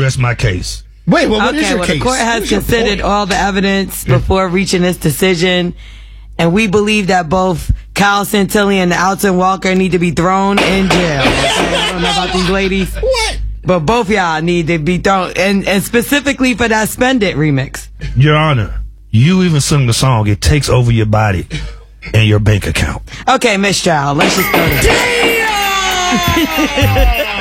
address my case. Wait, well, what is your case? The court has considered all the evidence before reaching its decision, and we believe that both Kyle Santilli and Alton Walker need to be thrown in jail. I don't know about these ladies. What? But both y'all need to be thrown, and specifically for that Spend It remix. Your Honor, you even sung the song, It Takes Over Your Body and Your Bank Account. Okay, Miss Child, let's just go there. Damn!